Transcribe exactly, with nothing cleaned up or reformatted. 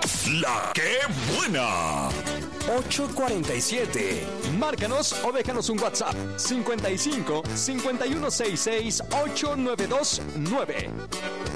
La que buena. ocho cuarenta y siete. Márcanos o déjanos un WhatsApp. cincuenta y cinco, cincuenta y uno sesenta y seis, ocho nueve dos nueve.